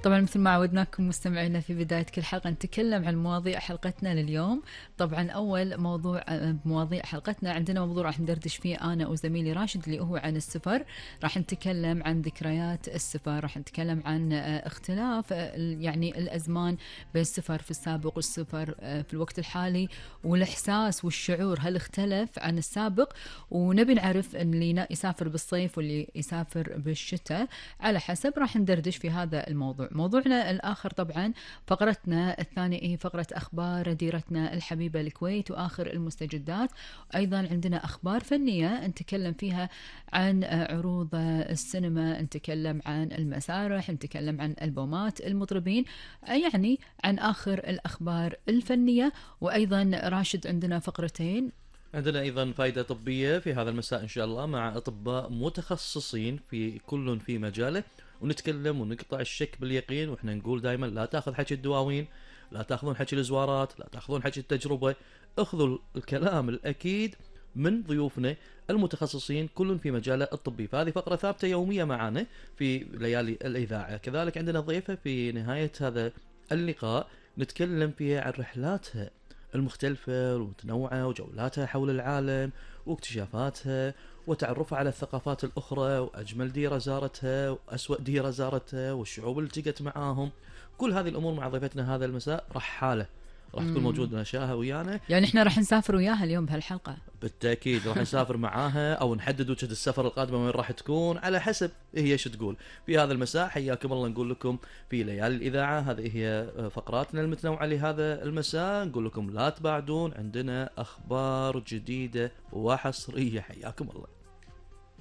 طبعا مثل ما عودناكم مستمعينا في بداية كل حلقة نتكلم عن مواضيع حلقتنا لليوم. طبعا أول موضوع بمواضيع حلقتنا عندنا موضوع راح ندردش فيه أنا وزميلي راشد اللي هو عن السفر. راح نتكلم عن ذكريات السفر، راح نتكلم عن اختلاف يعني الأزمان بين السفر في السابق والسفر في الوقت الحالي، والإحساس والشعور هل اختلف عن السابق. ونبي نعرف اللي يسافر بالصيف واللي يسافر بالشتاء على حسب. راح ندردش في هذا الموضوع. موضوعنا الآخر طبعا فقرتنا الثانية هي فقرة أخبار ديرتنا الحبيبة الكويت وآخر المستجدات. أيضا عندنا أخبار فنية نتكلم فيها عن عروض السينما، نتكلم عن المسارح، نتكلم عن ألبومات المطربين، يعني عن آخر الأخبار الفنية. وأيضا راشد عندنا فقرتين. عندنا أيضا فائدة طبية في هذا المساء إن شاء الله مع أطباء متخصصين في كل في مجاله، ونتكلم ونقطع الشك باليقين. وإحنا نقول دائما لا تأخذ حكي الدواوين، لا تأخذون حكي الزوارات، لا تأخذون حكي التجربة، اخذوا الكلام الأكيد من ضيوفنا المتخصصين كل في مجاله الطبي. فهذه فقرة ثابتة يومية معنا في ليالي الإذاعة. كذلك عندنا ضيفة في نهاية هذا اللقاء نتكلم فيها عن رحلاتها المختلفة والمتنوعة وجولاتها حول العالم واكتشافاتها وتعرفها على الثقافات الأخرى وأجمل ديرة زارتها وأسوأ ديرة زارتها والشعوب اللي التقت معاهم. كل هذه الأمور مع ضيفتنا هذا المساء رحالة راح تكون موجودة نشاها ويانا. يعني احنا راح نسافر وياها اليوم بهالحلقة. بالتأكيد راح نسافر معاها أو نحدد وجهة السفر القادمة وين راح تكون على حسب هي ايش تقول. في هذا المساء حياكم الله نقول لكم في ليالي الإذاعة. هذه هي فقراتنا المتنوعة لهذا المساء. نقول لكم لا تبعدون، عندنا أخبار جديدة وحصرية. حياكم الله.